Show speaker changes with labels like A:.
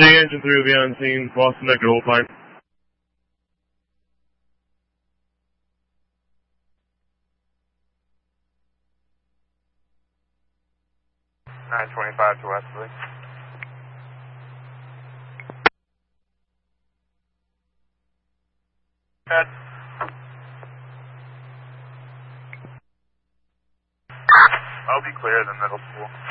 A: J engine 3 will be on scene. Boston Nectar, hold fine.
B: 925 to Westerly. Head. I'll be clear in the middle school.